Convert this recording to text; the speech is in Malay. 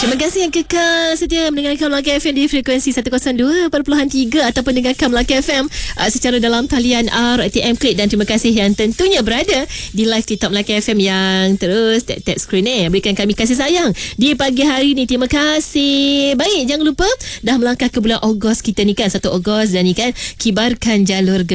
Terima kasih yang kekal setia mendengarkan Melaka FM di frekuensi 102.3 ataupun dengarkan Melaka FM secara dalam talian RTM Klik. Dan terima kasih yang tentunya berada di live TikTok Melaka FM yang terus tap skrin berikan kami kasih sayang di pagi hari ni. Terima kasih. Baik, jangan lupa dah melangkah ke bulan Ogos kita ni kan, 1 Ogos, dan ni kan kibarkan jalur